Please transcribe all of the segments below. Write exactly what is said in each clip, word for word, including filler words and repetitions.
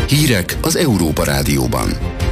Hírek az Európa Rádióban.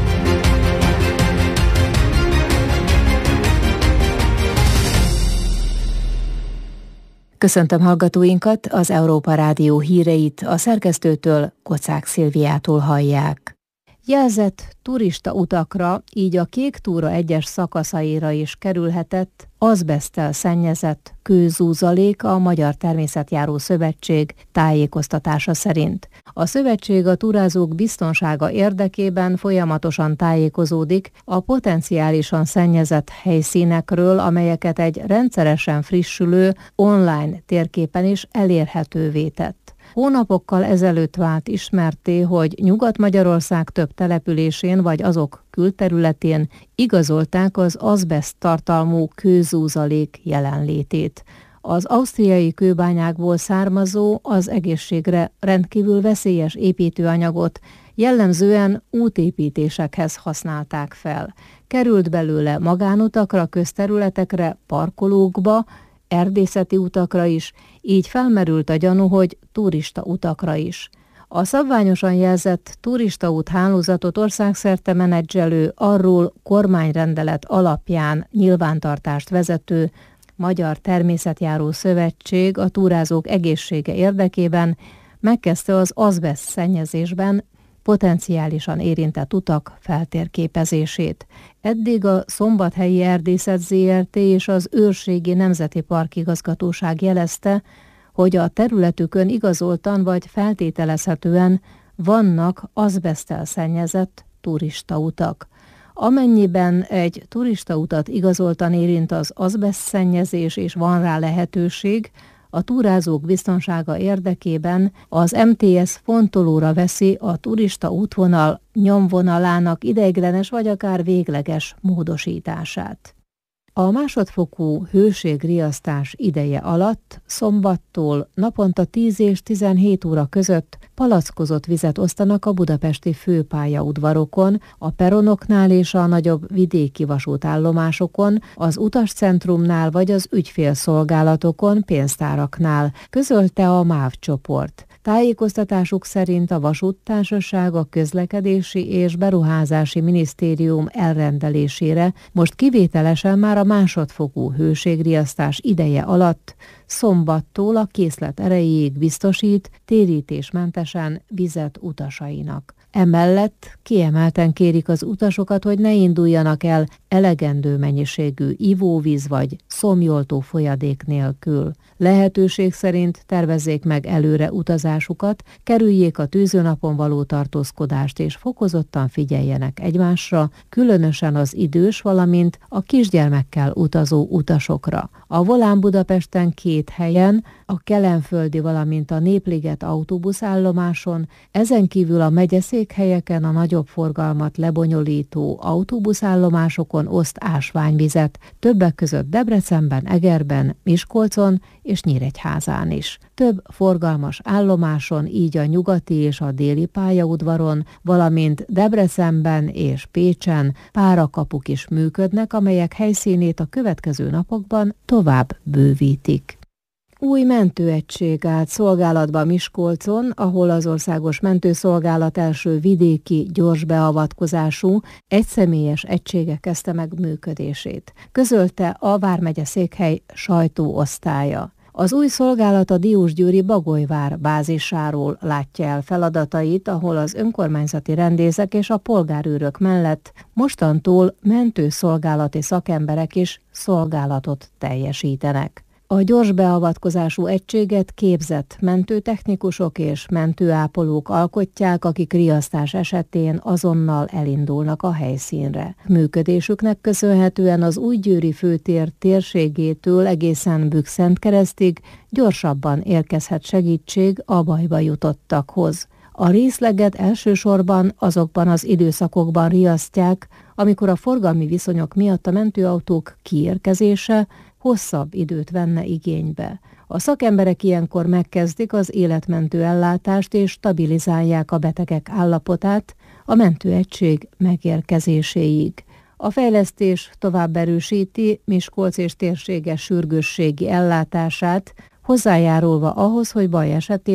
Köszöntöm hallgatóinkat, az Európa Rádió híreit a szerkesztőtől, Kocák Szilviától hallják. Jelzett turista utakra, így a Kék túra egyes szakaszaira is kerülhetett azbeszttel szennyezett kőzúzalék a Magyar Természetjáró Szövetség tájékoztatása szerint. A szövetség a túrázók biztonsága érdekében folyamatosan tájékozódik a potenciálisan szennyezett helyszínekről, amelyeket egy rendszeresen frissülő online térképen is elérhetővé tett. Hónapokkal ezelőtt vált ismertté, hogy Nyugat-Magyarország több településén vagy azok külterületén igazolták az azbeszt tartalmú kőzúzalék jelenlétét. Az ausztriai kőbányákból származó, az egészségre rendkívül veszélyes építőanyagot jellemzően útépítésekhez használták fel. Került belőle magánutakra, közterületekre, parkolókba, erdészeti utakra is, így felmerült a gyanú, hogy turista utakra is. A szabványosan jelzett turistaút hálózatot országszerte menedzselő, arról kormányrendelet alapján nyilvántartást vezető Magyar Természetjáró Szövetség a túrázók egészsége érdekében megkezdte az azbeszt szennyezésben potenciálisan érintett utak feltérképezését. Eddig a Szombathelyi Erdészet zé er té és az Őrségi Nemzeti Park Igazgatóság jelezte, hogy a területükön igazoltan vagy feltételezhetően vannak azbeszttel szennyezett turistautak. Amennyiben egy turistautat igazoltan érint az azbeszt szennyezés és van rá lehetőség, a túrázók biztonsága érdekében az em té es fontolóra veszi a turista útvonal nyomvonalának ideiglenes vagy akár végleges módosítását. A másodfokú hőségriasztás ideje alatt szombattól naponta tíz és tizenhét óra között palackozott vizet osztanak a budapesti főpályaudvarokon, a peronoknál és a nagyobb vidéki vasútállomásokon, az utascentrumnál vagy az ügyfélszolgálatokon, pénztáraknál, közölte a MÁV csoport. Tájékoztatásuk szerint a vasúttársaság a Közlekedési és Beruházási Minisztérium elrendelésére most kivételesen már a másodfokú hőségriasztás ideje alatt szombattól a készlet erejéig biztosít térítésmentesen vizet utasainak. Emellett kiemelten kérik az utasokat, hogy ne induljanak el elegendő mennyiségű ivóvíz vagy szomjoltó folyadék nélkül. Lehetőség szerint tervezzék meg előre utazásukat, kerüljék a tűzőnapon való tartózkodást és fokozottan figyeljenek egymásra, különösen az idős, valamint a kisgyermekkel utazó utasokra. A Volán Budapesten két helyen, a Kelenföldi, valamint a Népliget autóbuszállomáson, ezen kívül a megyeszékhelyeken a nagyobb forgalmat lebonyolító autóbuszállomásokon oszt ásványvizet, többek között Debrecenben, Egerben, Miskolcon és Nyíregyházán is. Több forgalmas állomáson, így a nyugati és a déli pályaudvaron, valamint Debrecenben és Pécsen párakapuk is működnek, amelyek helyszínét a következő napokban tovább bővítik. Új mentőegység állt szolgálatba Miskolcon, ahol az Országos Mentőszolgálat első vidéki gyors beavatkozású egyszemélyes egysége kezdte meg működését, közölte a vármegye székhely sajtóosztálya. Az új szolgálat a diósgyőri Bagolyvár bázisáról látja el feladatait, ahol az önkormányzati rendészek és a polgárőrök mellett mostantól mentőszolgálati szakemberek is szolgálatot teljesítenek. A gyors beavatkozású egységet képzett mentőtechnikusok és mentőápolók alkotják, akik riasztás esetén azonnal elindulnak a helyszínre. Működésüknek köszönhetően az Újgyőri főtér térségétől egészen Bükszentkeresztig gyorsabban érkezhet segítség a bajba jutottakhoz. A részleget elsősorban azokban az időszakokban riasztják, amikor a forgalmi viszonyok miatt a mentőautók kiérkezése hosszabb időt venne igénybe. A szakemberek ilyenkor megkezdik az életmentő ellátást és stabilizálják a betegek állapotát a mentőegység megérkezéséig. A fejlesztés tovább erősíti Miskolc és térsége sürgősségi ellátását, hozzájárulva ahhoz, hogy baj esetén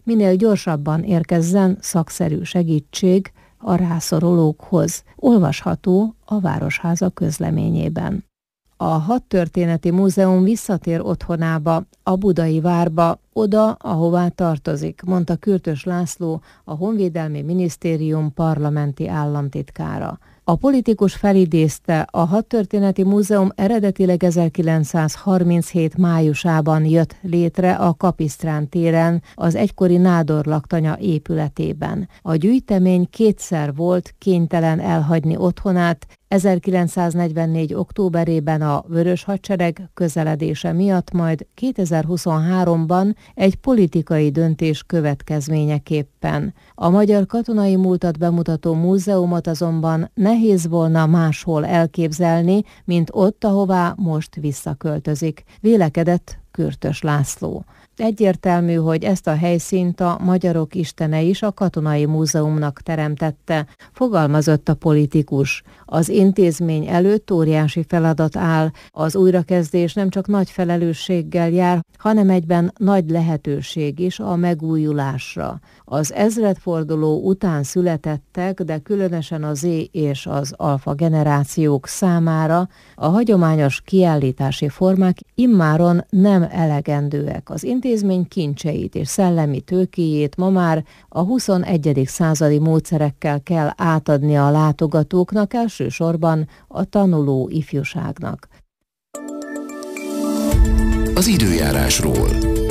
minél gyorsabban érkezzen szakszerű segítség a rászorulókhoz. Olvasható a Városháza közleményében. A Hadtörténeti Múzeum visszatér otthonába, a budai várba, oda, ahová tartozik, mondta Kürtös László, a Honvédelmi Minisztérium parlamenti államtitkára. A politikus felidézte, a Hadtörténeti Múzeum eredetileg ezerkilencszázharminchét májusában jött létre a Kapisztrán téren, az egykori nádor laktanya épületében. A gyűjtemény kétszer volt kénytelen elhagyni otthonát, ezerkilencszáznegyvennégy októberében a Vörös Hadsereg közeledése miatt, majd kétezer-huszonháromban egy politikai döntés következményeképpen. A magyar katonai múltat bemutató múzeumot azonban nehéz volna máshol elképzelni, mint ott, ahová most visszaköltözik, vélekedett Kürtös László. Egyértelmű, hogy ezt a helyszínt a magyarok istene is a Katonai Múzeumnak teremtette, fogalmazott a politikus. Az intézmény előtt óriási feladat áll, az újrakezdés nem csak nagy felelősséggel jár, hanem egyben nagy lehetőség is a megújulásra. Az ezredforduló után születettek, de különösen a Z és az alfa generációk számára a hagyományos kiállítási formák immáron nem elegendőek. Az intézmény kincseit és szellemi tőkéjét ma már a huszonegyedik századi módszerekkel kell átadni a látogatóknak, elsősorban a tanuló ifjúságnak. Az időjárásról.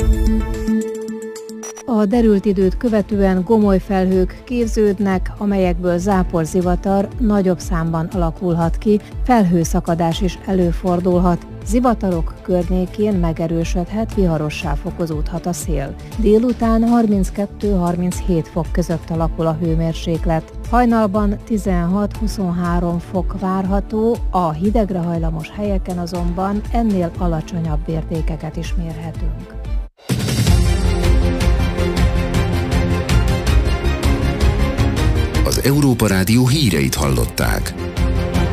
A derült időt követően gomoly felhők képződnek, amelyekből záporzivatar nagyobb számban alakulhat ki, felhőszakadás is előfordulhat. Zivatarok környékén megerősödhet, viharossá fokozódhat a szél. Délután harminckettő-harminchét fok között alakul a hőmérséklet. Hajnalban tizenhat-huszonhárom fok várható, a hidegre hajlamos helyeken azonban ennél alacsonyabb értékeket is mérhetünk. Az Európa Rádió híreit hallották.